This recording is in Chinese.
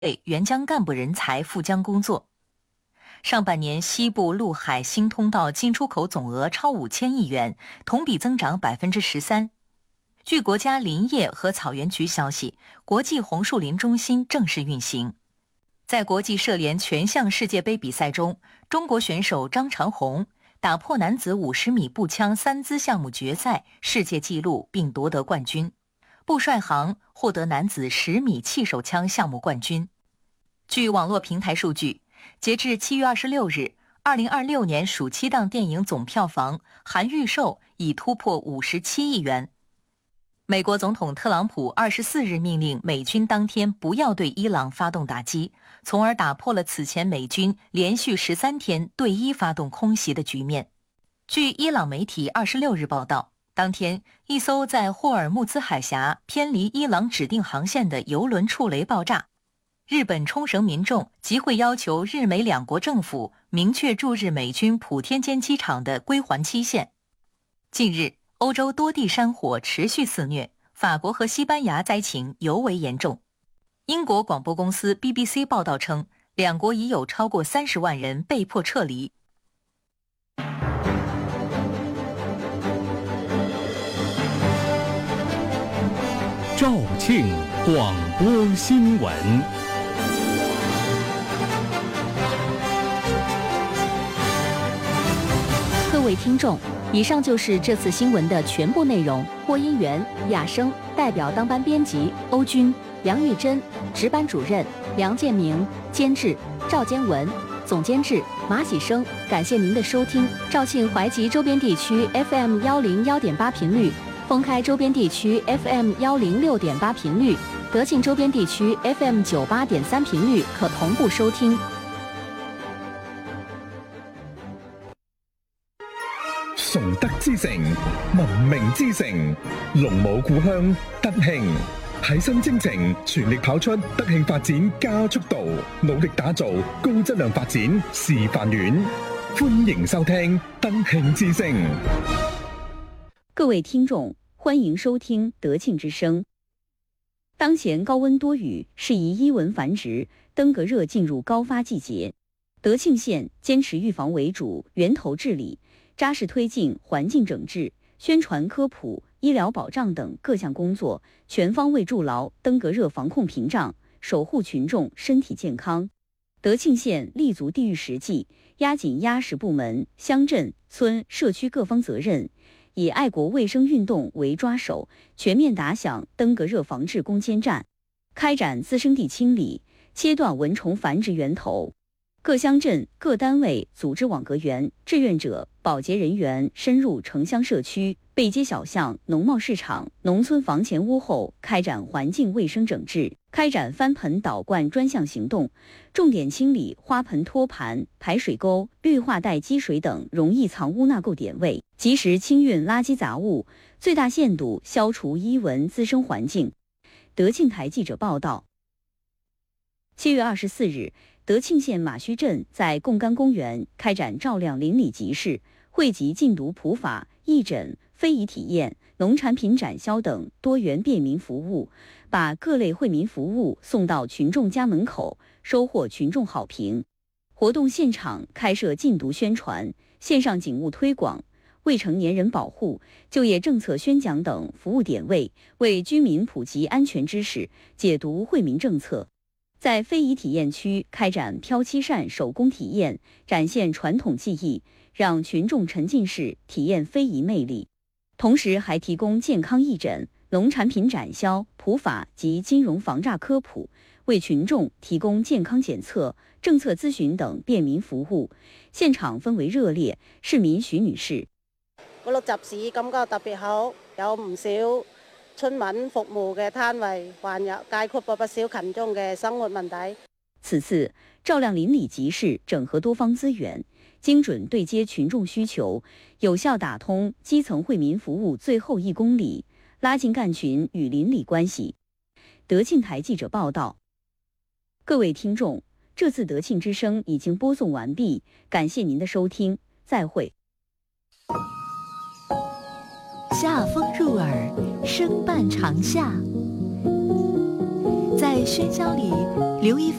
援疆干部人才赴疆工作。上半年西部陆海新通道进出口总额超5000亿元，同比增长13%。据国家林业和草原局消息，国际红树林中心正式运行。在国际射联全项世界杯比赛中，中国选手张长虹打破男子50米步枪3姿项目决赛世界纪录，并夺得冠军。步帅航获得男子10米气手枪项目冠军。据网络平台数据，截至7月26日，2026年暑期档电影总票房含预售已突破57亿元。美国总统特朗普24日命令美军当天不要对伊朗发动打击，从而打破了此前美军连续13天对伊发动空袭的局面。据伊朗媒体26日报道，当天一艘在霍尔木兹海峡偏离伊朗指定航线的油轮触雷爆炸。日本冲绳民众集会要求日美两国政府明确驻日美军普天间机场的归还期限。近日，欧洲多地山火持续肆虐，法国和西班牙灾情尤为严重。英国广播公司 BBC 报道称，两国已有超过30万人被迫撤离。 肇庆广播新闻。 各位听众，以上就是这次新闻的全部内容。播音员亚生，代表当班编辑欧军、梁玉珍，值班主任梁建明，监制赵坚文，总监制马喜生。感谢您的收听。肇庆怀集周边地区 FM 101.8频率，封开周边地区 FM 106.8频率，德庆周边地区 FM 98.3频率可同步收听。 崇德之城，文明之城，龍母故鄉德慶，喺新征程全力跑出德慶發展加速度，努力打造高質量發展示範縣。歡迎收聽德慶之聲。 各位聽眾，歡迎收聽德慶之聲。當前高溫多雨，適宜伊蚊繁殖，登革熱進入高發季節。德慶縣堅持預防為主，源頭治理，扎實推進環境整治、宣傳科普、醫療保障等各項工作，全方位築牢登革熱防控屏障，守護群眾身體健康。德慶縣立足地域實際，壓緊壓實部門、鄉鎮、村、社區各方責任，以愛國衛生運動為抓手，全面打響登革熱防治攻堅戰，開展滋生地清理，切斷蚊蟲繁殖源頭。各鄉鎮各單位組織網格員、志願者、保潔人員深入城鄉社區、背街小巷、農貿市場、農村房前屋後，開展環境衛生整治，開展翻盆倒灌專項行動，重點清理花盆托盤、排水溝、綠化帶積水等容易藏污納垢點位，及時清運垃圾雜物，最大限度消除伊蚊滋生環境。德慶台記者報道。7月24日，德慶縣馬須鎮在貢柑公園開展照亮鄰里集市，匯集禁毒普法、義診、非遺體驗、農產品展銷等多元便民服務，把各類惠民服務送到群眾家門口，收穫群眾好評。活動現場開設禁毒宣傳、線上警務推廣、未成年人保護、就業政策宣講等服務點位，為居民普及安全知識，解讀惠民政策。在非遺體驗區開展飄漆扇手工體驗，展現傳統技藝，讓群眾沉浸式體驗非遺魅力。同時還提供健康義診、農產品展銷、普法及金融防詐科普，為群眾提供健康檢測、政策諮詢等便民服務。現場氛圍熱烈，市民許女士： 嗰度集市感覺特別好，有唔少村民服務嘅攤位，還有解決過不少群眾嘅生活問題。 此次照亮鄰里集市，整合多方資源，精準對接群眾需求，有效打通基層惠民服務最後1公里，拉近幹群與鄰里關係。德慶台記者報道。各位聽眾，這次德慶之聲已經播送完畢，感謝您的收聽，再會。 夏風入耳，聲伴長夏。在喧嚣里留一份